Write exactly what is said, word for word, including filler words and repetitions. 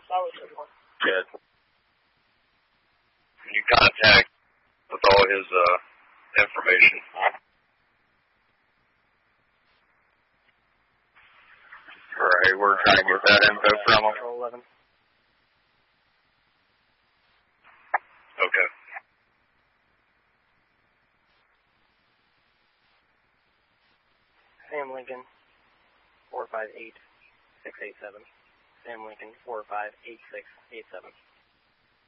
Good. You contact with all his uh, information. Alright, we're trying to get that info from him. eleven. Okay. Sam Lincoln, four five eight, six eight seven. Sam Lincoln, four five eight six eight seven.